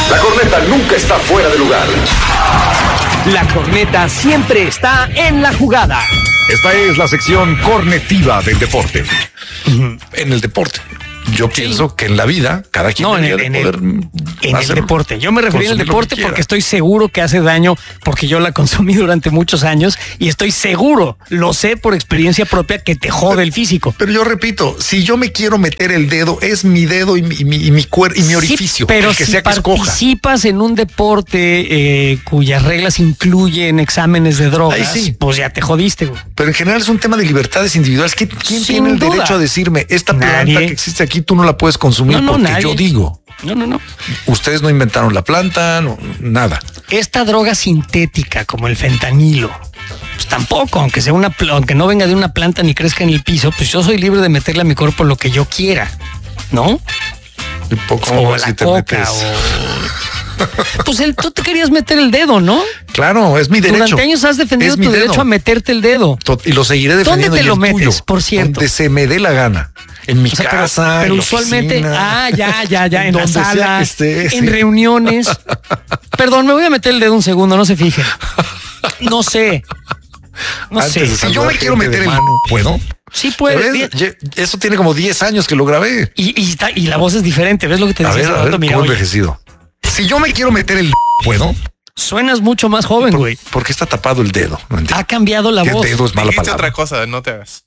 La corneta nunca está fuera de lugar. La corneta siempre está en la jugada. Esta es la sección cornetiva del deporte. En el deporte. Yo pienso que en la vida cada quien debería de poder en el deporte. Yo me refería al deporte porque estoy seguro que hace daño, porque yo la consumí durante muchos años y estoy seguro, lo sé por experiencia propia, que te jode el físico. Pero yo repito, si yo me quiero meter el dedo, es mi dedo y mi cuerpo y mi orificio. Sí, pero que si sea que participas en un deporte cuyas reglas incluyen exámenes de drogas, pues ya te jodiste, güey. Pero en general es un tema de libertades individuales. ¿Quién tiene el derecho a decirme esta planta que existe aquí tú no la puedes consumir? Porque nadie. Yo digo. No. Ustedes no inventaron la planta, nada. Esta droga sintética como el fentanilo, pues tampoco, aunque no venga de una planta ni crezca en el piso, pues yo soy libre de meterle a mi cuerpo lo que yo quiera, ¿no? Y poco o la coca, Pues tú te querías meter el dedo, ¿no? Claro, es mi derecho. Durante años has defendido tu derecho a meterte el dedo. Y lo seguiré defendiendo. ¿Dónde te lo metes, por cierto? Donde se me dé la gana. En mi casa, pero en usualmente, ya, en la sala, en reuniones. Perdón, me voy a meter el dedo un segundo, no se fijen. No sé. Si yo me quiero meter el mano, ¿puedo? Sí puedes. Eso tiene como 10 años que lo grabé. Y la voz es diferente, ¿ves lo que te decía? A ver, ¿cómo envejecido? Si yo me quiero meter el ¿puedo? Suenas mucho más joven, güey. ¿Por qué está tapado el dedo? No ha cambiado la voz. El dedo es mala palabra. Otra cosa, no te hagas.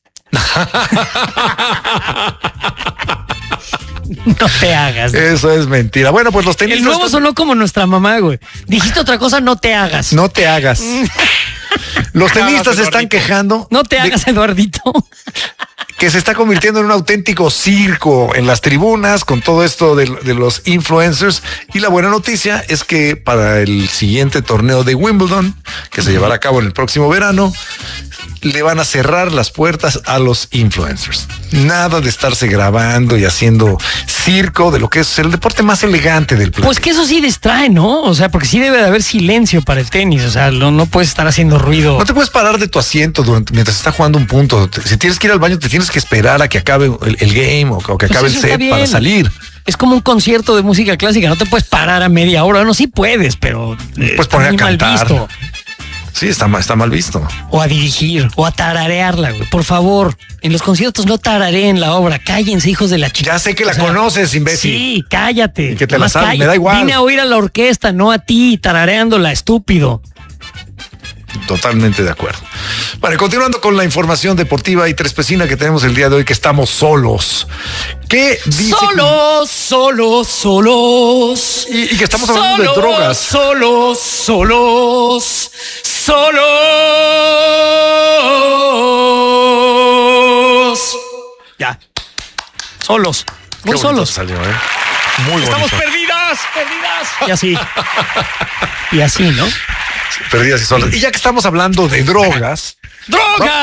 No te hagas. Eso es mentira. Bueno, pues los tenistas. El nuevo sonó como nuestra mamá, güey. Dijiste otra cosa, no te hagas. No te hagas. Los tenistas se están quejando. No te hagas, Eduardito. Que se está convirtiendo en un auténtico circo en las tribunas con todo esto de los influencers. Y la buena noticia es que para el siguiente torneo de Wimbledon, que se llevará a cabo en el próximo verano, le van a cerrar las puertas a los influencers. Nada de estarse grabando y haciendo circo de lo que es el deporte más elegante del planeta. Pues que eso sí distrae, ¿no? O sea, porque sí debe de haber silencio para el tenis. O sea, no puedes estar haciendo ruido. No te puedes parar de tu asiento mientras está jugando un punto. Si tienes que ir al baño, te tienes que esperar a que acabe el game o que acabe el set para salir. Es como un concierto de música clásica. No te puedes parar a media hora. No, sí puedes, pero puedes poner a cantar. Mal visto. Sí, está mal visto. O a dirigir, o a tararearla, güey. Por favor, en los conciertos no tarareen la obra. Cállense, hijos de la chica. Ya sé que la conoces, imbécil. Sí, cállate. Y que te la sabes, me da igual. Vine a oír a la orquesta, no a ti, tarareándola, estúpido. Totalmente de acuerdo. Vale, continuando con la información deportiva y trespecina que tenemos el día de hoy, que estamos solos. ¿Qué dice? Solos. Y que estamos hablando de drogas. Solos. Ya. Solos. Muy solos. Salió, Muy Estamos bonito. perdidas. Y así, ¿no? Perdidas y solas. Y ya que estamos hablando de drogas. ¡Drogas!